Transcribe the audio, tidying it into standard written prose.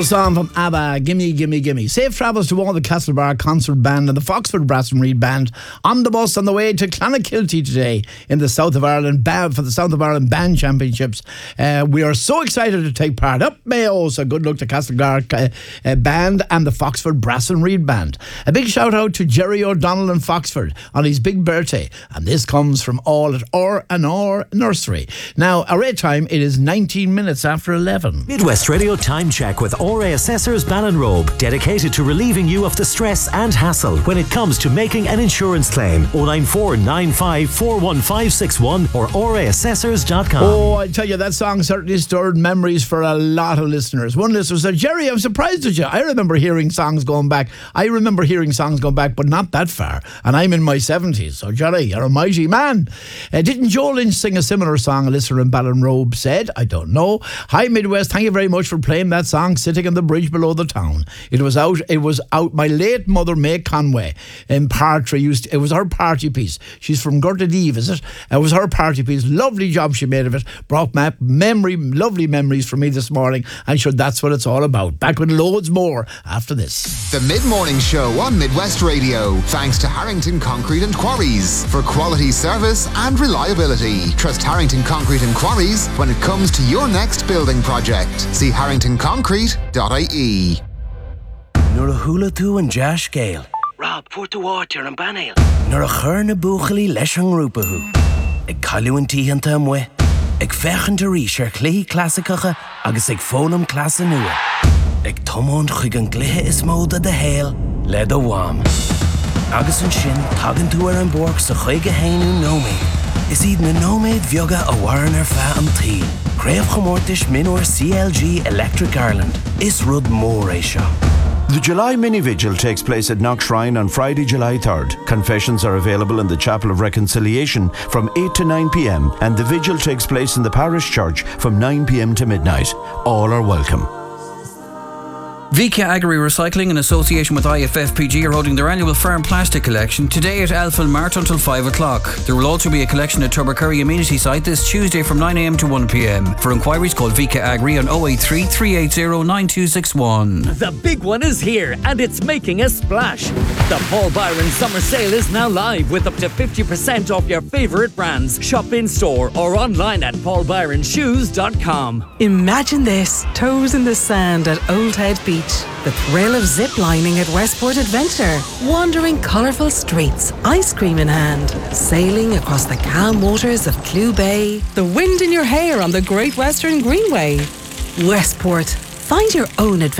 Song from ABBA, Gimme, Gimme, Gimme. Safe travels to all the Castlebar Concert Band and the Foxford Brass and Reed Band on the bus on the way to Clonakilty today in the South of Ireland for the South of Ireland Band Championships. We are so excited to take part. Up Mayo, so good luck to Castlebar Band and the Foxford Brass and Reed Band. A big shout out to Jerry O'Donnell in Foxford on his big birthday, and this comes from all at R&R Nursery. Now, our rate time, it is 19 minutes after 11. Midwest Radio Time Check with RA Assessors Ballinrobe, dedicated to relieving you of the stress and hassle when it comes to making an insurance claim. 094 95 41561 or raassessors.com. Oh, I tell you, that song certainly stirred memories for a lot of listeners. One listener said, Jerry, I'm surprised at you. I remember hearing songs going back, but not that far. And I'm in my 70s. So, Jerry, you're a mighty man. Didn't Joe Lynch sing a similar song, a listener in Ballinrobe said? I don't know. Hi, Midwest. Thank you very much for playing that song, Sitting on the Bridge Below the Town. It was out. My late mother, May Conway, in Partry, it was her party piece. She's from Gurtadeve, is it? It was her party piece. Lovely job she made of it. Brought back lovely memories for me this morning. And sure, that's what it's all about. Back with loads more after this. The Mid-Morning Show on Midwest Radio. Thanks to Harrington Concrete and Quarries for quality service and reliability. Trust Harrington Concrete and Quarries when it comes to your next building project. See harringtonconcrete.ie. Nor a hula tú an Josh Gale. Rob, for the water and banale. Nor a chur na buchali leis an rúpahu. Ag callú an tíhanta amwe. Ag fechan de rí ar clí clasicacha agus ag fólam clasa nua. Ag tomón chuig an glithe is móda de héal le do wam. Agus an sin tagan tú ar an borg sa chuig a héinú nóméid. Is iad na nóméid bheoga a waran ar fa am tí. Craobh chomórtais minor CLG Electric Ireland. Is rud mór é seo. The July Mini Vigil takes place at Knock Shrine on Friday, July 3rd. Confessions are available in the Chapel of Reconciliation from 8 to 9 p.m. and the vigil takes place in the parish church from 9 p.m. to midnight. All are welcome. VK Agri Recycling in association with IFFPG are holding their annual farm plastic collection today at Elfin Mart until 5 o'clock. There will also be a collection at Tubbercurry Amenity Site this Tuesday from 9 a.m. to 1 p.m. For inquiries, call VK Agri on 083 380 9261. The big one is here and it's making a splash. The Paul Byron Summer Sale is now live with up to 50% off your favourite brands. Shop in store or online at paulbyronshoes.com. Imagine this, toes in the sand at Old Head Beach. The thrill of zip-lining at Westport Adventure. Wandering colourful streets, ice cream in hand. Sailing across the calm waters of Clew Bay. The wind in your hair on the Great Western Greenway. Westport. Find your own adventure.